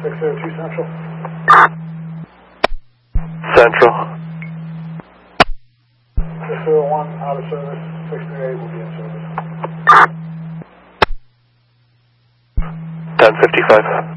602 Central. Central. 601 out of service. 638 will be in service. 1055.